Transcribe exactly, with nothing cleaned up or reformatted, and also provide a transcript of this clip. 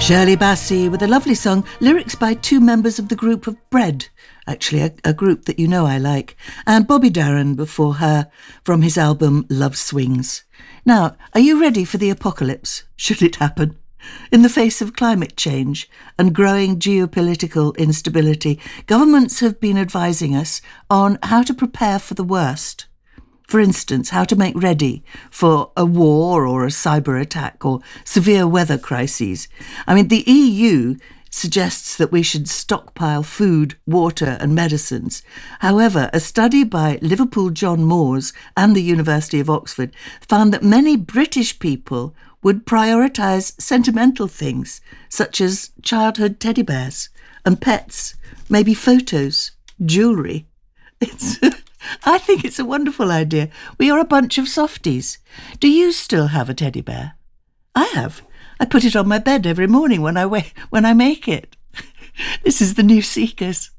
Shirley Bassey with a lovely song, lyrics by two members of the group of Bread, actually a, a group that you know I like, and Bobby Darin before her from his album Love Swings. Now, are you ready for the apocalypse, should it happen? In the face of climate change and growing geopolitical instability, governments have been advising us on how to prepare for the worst. For instance, how to make ready for a war or a cyber attack or severe weather crises. I mean, the E U suggests that we should stockpile food, water and medicines. However, a study by Liverpool John Moores and the University of Oxford found that many British people would prioritise sentimental things such as childhood teddy bears and pets, maybe photos, jewellery. It's... I think it's a wonderful idea. We are a bunch of softies. Do you still have a teddy bear? I have. I put it on my bed every morning when I wa- when I make it. This is the New Seekers.